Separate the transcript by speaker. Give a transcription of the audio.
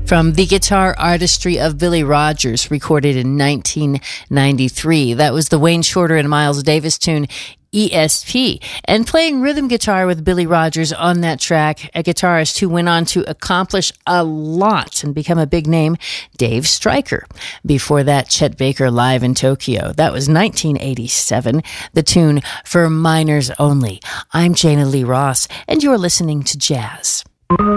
Speaker 1: From the guitar artistry of Billy Rogers, recorded in 1993. That was the Wayne Shorter and Miles Davis tune, ESP. And playing rhythm guitar with Billy Rogers on that track, a guitarist who went on to accomplish a lot and become a big name, Dave Stryker. Before that, Chet Baker live in Tokyo. That was 1987, the tune For Minors Only. I'm Jana Lee Ross, and you're listening to Jazz.